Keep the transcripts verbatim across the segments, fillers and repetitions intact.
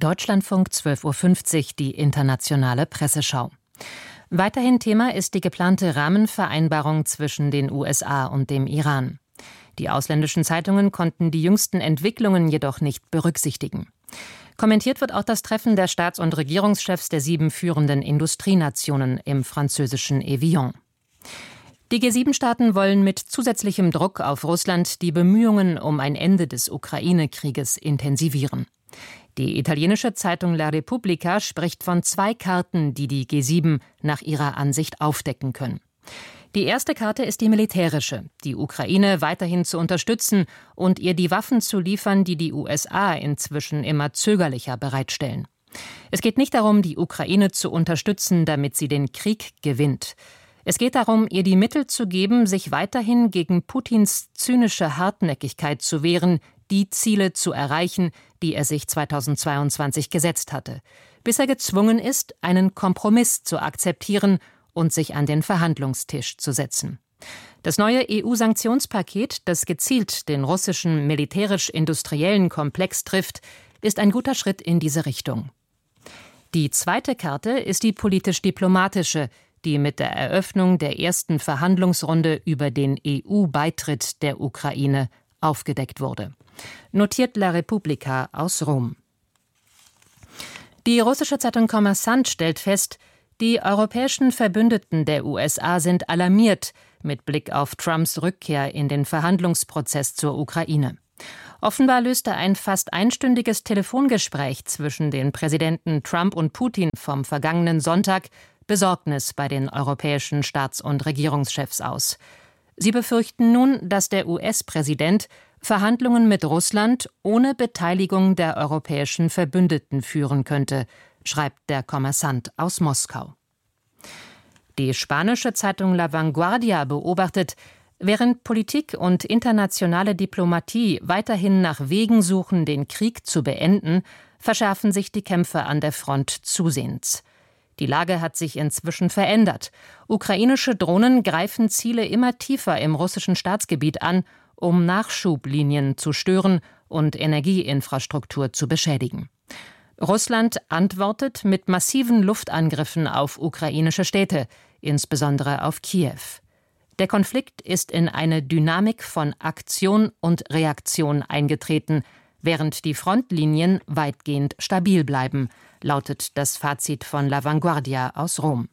Deutschlandfunk zwölf Uhr fünfzig, die internationale Presseschau. Weiterhin Thema ist die geplante Rahmenvereinbarung zwischen den U S A und dem Iran. Die ausländischen Zeitungen konnten die jüngsten Entwicklungen jedoch nicht berücksichtigen. Kommentiert wird auch das Treffen der Staats- und Regierungschefs der sieben führenden Industrienationen im französischen Evian. Die G sieben Staaten wollen mit zusätzlichem Druck auf Russland die Bemühungen um ein Ende des Ukraine-Krieges intensivieren. Die italienische Zeitung La Repubblica spricht von zwei Karten, die die G sieben nach ihrer Ansicht aufdecken können. Die erste Karte ist die militärische, die Ukraine weiterhin zu unterstützen und ihr die Waffen zu liefern, die die U S A inzwischen immer zögerlicher bereitstellen. Es geht nicht darum, die Ukraine zu unterstützen, damit sie den Krieg gewinnt. Es geht darum, ihr die Mittel zu geben, sich weiterhin gegen Putins zynische Hartnäckigkeit zu wehren, die Ziele zu erreichen, die er sich zweitausendzweiundzwanzig gesetzt hatte, bis er gezwungen ist, einen Kompromiss zu akzeptieren und sich an den Verhandlungstisch zu setzen. Das neue E U-Sanktionspaket, das gezielt den russischen militärisch-industriellen Komplex trifft, ist ein guter Schritt in diese Richtung. Die zweite Karte ist die politisch-diplomatische, die mit der Eröffnung der ersten Verhandlungsrunde über den E U-Beitritt der Ukraine aufgedeckt wurde. Notiert La Repubblica aus Rom. Die russische Zeitung Kommersant stellt fest, die europäischen Verbündeten der U S A sind alarmiert mit Blick auf Trumps Rückkehr in den Verhandlungsprozess zur Ukraine. Offenbar löste ein fast einstündiges Telefongespräch zwischen den Präsidenten Trump und Putin vom vergangenen Sonntag Besorgnis bei den europäischen Staats- und Regierungschefs aus. Sie befürchten nun, dass der U S-Präsident Verhandlungen mit Russland ohne Beteiligung der europäischen Verbündeten führen könnte, schreibt der Kommersant aus Moskau. Die spanische Zeitung La Vanguardia beobachtet, während Politik und internationale Diplomatie weiterhin nach Wegen suchen, den Krieg zu beenden, verschärfen sich die Kämpfe an der Front zusehends. Die Lage hat sich inzwischen verändert. Ukrainische Drohnen greifen Ziele immer tiefer im russischen Staatsgebiet an, um Nachschublinien zu stören und Energieinfrastruktur zu beschädigen. Russland antwortet mit massiven Luftangriffen auf ukrainische Städte, insbesondere auf Kiew. Der Konflikt ist in eine Dynamik von Aktion und Reaktion eingetreten, während die Frontlinien weitgehend stabil bleiben, lautet das Fazit von La Vanguardia aus Rom.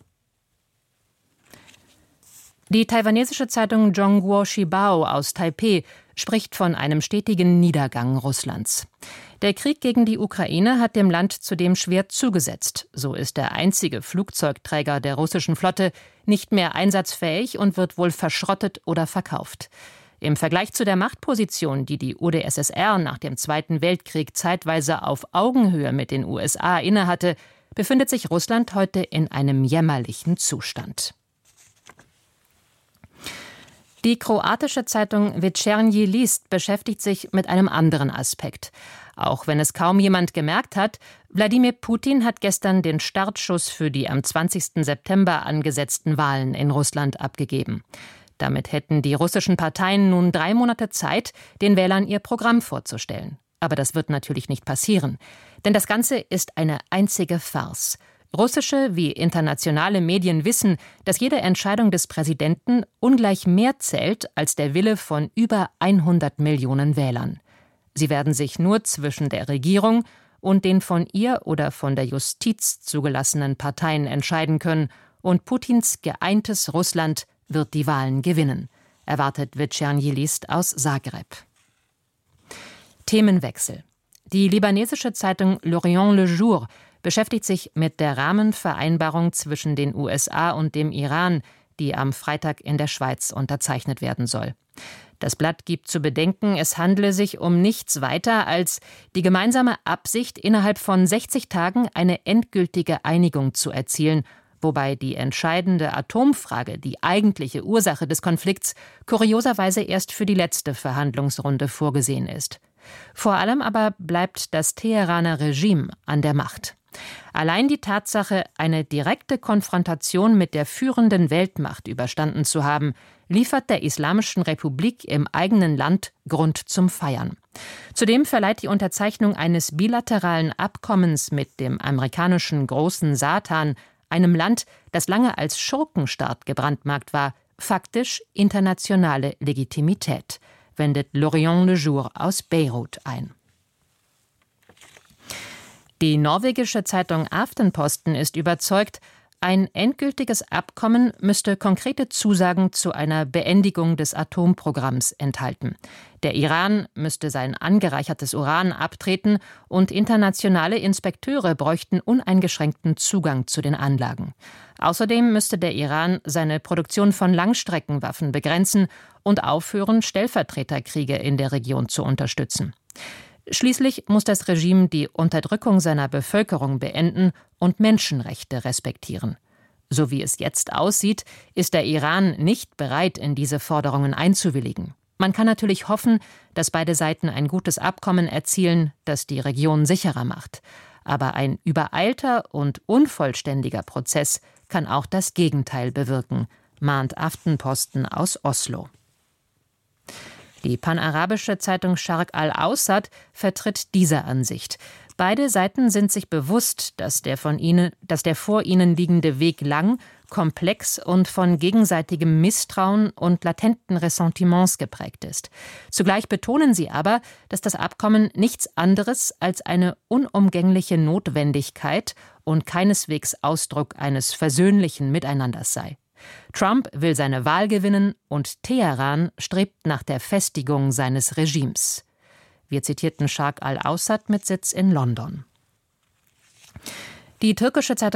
Die taiwanesische Zeitung Zhongguo Shibao aus Taipeh spricht von einem stetigen Niedergang Russlands. Der Krieg gegen die Ukraine hat dem Land zudem schwer zugesetzt. So ist der einzige Flugzeugträger der russischen Flotte nicht mehr einsatzfähig und wird wohl verschrottet oder verkauft. Im Vergleich zu der Machtposition, die die U d S S R nach dem Zweiten Weltkrieg zeitweise auf Augenhöhe mit den U S A innehatte, befindet sich Russland heute in einem jämmerlichen Zustand. Die kroatische Zeitung Večernji List beschäftigt sich mit einem anderen Aspekt. Auch wenn es kaum jemand gemerkt hat, Wladimir Putin hat gestern den Startschuss für die am zwanzigsten September angesetzten Wahlen in Russland abgegeben. Damit hätten die russischen Parteien nun drei Monate Zeit, den Wählern ihr Programm vorzustellen. Aber das wird natürlich nicht passieren. Denn das Ganze ist eine einzige Farce. Russische wie internationale Medien wissen, dass jede Entscheidung des Präsidenten ungleich mehr zählt als der Wille von über hundert Millionen Wählern. Sie werden sich nur zwischen der Regierung und den von ihr oder von der Justiz zugelassenen Parteien entscheiden können, und Putins geeintes Russland wird die Wahlen gewinnen, erwartet Večernji List aus Zagreb. Themenwechsel. Die libanesische Zeitung L'Orient Le Jour beschäftigt sich mit der Rahmenvereinbarung zwischen den U S A und dem Iran, die am Freitag in der Schweiz unterzeichnet werden soll. Das Blatt gibt zu bedenken, es handle sich um nichts weiter als die gemeinsame Absicht, innerhalb von sechzig Tagen eine endgültige Einigung zu erzielen, wobei die entscheidende Atomfrage, die eigentliche Ursache des Konflikts, kurioserweise erst für die letzte Verhandlungsrunde vorgesehen ist. Vor allem aber bleibt das Teheraner Regime an der Macht. Allein die Tatsache, eine direkte Konfrontation mit der führenden Weltmacht überstanden zu haben, liefert der Islamischen Republik im eigenen Land Grund zum Feiern. Zudem verleiht die Unterzeichnung eines bilateralen Abkommens mit dem amerikanischen Großen Satan, einem Land, das lange als Schurkenstaat gebrandmarkt war, faktisch internationale Legitimität, wendet L'Orient Le Jour aus Beirut ein. Die norwegische Zeitung Aftenposten ist überzeugt, ein endgültiges Abkommen müsste konkrete Zusagen zu einer Beendigung des Atomprogramms enthalten. Der Iran müsste sein angereichertes Uran abtreten und internationale Inspekteure bräuchten uneingeschränkten Zugang zu den Anlagen. Außerdem müsste der Iran seine Produktion von Langstreckenwaffen begrenzen und aufhören, Stellvertreterkriege in der Region zu unterstützen. Schließlich muss das Regime die Unterdrückung seiner Bevölkerung beenden und Menschenrechte respektieren. So wie es jetzt aussieht, ist der Iran nicht bereit, in diese Forderungen einzuwilligen. Man kann natürlich hoffen, dass beide Seiten ein gutes Abkommen erzielen, das die Region sicherer macht. Aber ein übereilter und unvollständiger Prozess kann auch das Gegenteil bewirken, mahnt Aftenposten aus Oslo. Die panarabische Zeitung Sharq al-Awsat vertritt diese Ansicht. Beide Seiten sind sich bewusst, dass der, von ihnen, dass der vor ihnen liegende Weg lang, komplex und von gegenseitigem Misstrauen und latenten Ressentiments geprägt ist. Zugleich betonen sie aber, dass das Abkommen nichts anderes als eine unumgängliche Notwendigkeit und keineswegs Ausdruck eines versöhnlichen Miteinanders sei. Trump will seine Wahl gewinnen und Teheran strebt nach der Festigung seines Regimes. Wir zitierten Sharq al-Awsat mit Sitz in London. Die türkische Zeitung